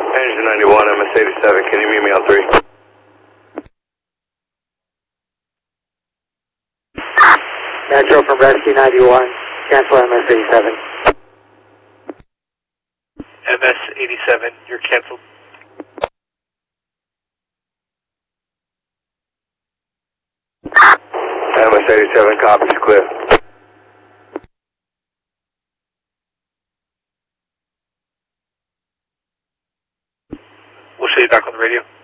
Engine 91, MS-87, can you meet me on 3? Metro from Rescue 91, cancel MS-87. MS-87, you're canceled. MS-87, copies, clear. We'll show you back on the radio.